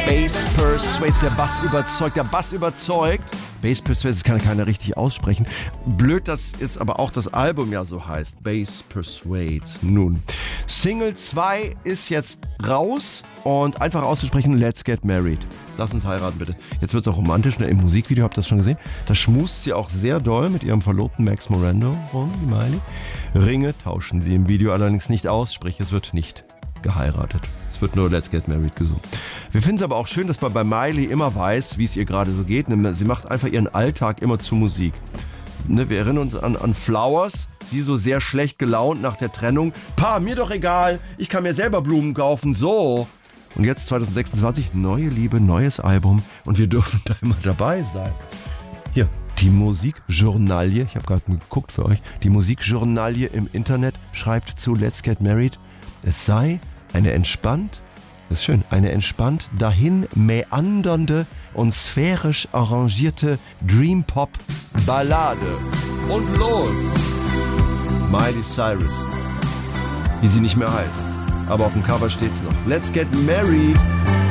Bass Persuades, der Bass überzeugt. Bass Persuades, das kann keiner richtig aussprechen. Blöd, dass jetzt aber auch das Album ja so heißt. Bass Persuades. Nun, Single 2 ist jetzt raus und einfach auszusprechen, Let's Get Married. Lass uns heiraten, bitte. Jetzt wird es auch romantisch, ne? Im Musikvideo, habt ihr das schon gesehen? Da schmust sie auch sehr doll mit ihrem Verlobten Max Morando rum, die Miley. Ringe tauschen sie im Video allerdings nicht aus, sprich, es wird nicht geheiratet. Es wird nur Let's Get Married gesungen. Wir finden es aber auch schön, dass man bei Miley immer weiß, wie es ihr gerade so geht. Sie macht einfach ihren Alltag immer zu Musik. Ne, wir erinnern uns an Flowers, sie so sehr schlecht gelaunt nach der Trennung. Pa, mir doch egal, ich kann mir selber Blumen kaufen, so. Und jetzt 2026, neue Liebe, neues Album und wir dürfen da immer dabei sein. Hier, die Musikjournalie, ich habe gerade geguckt für euch, die Musikjournalie im Internet schreibt zu Let's Get Married, es sei eine entspannt dahin mäandernde und sphärisch arrangierte Dream-Pop-Ballade. Und los! Miley Cyrus, wie sie nicht mehr heißt. Aber auf dem Cover steht's noch. Let's Get Married!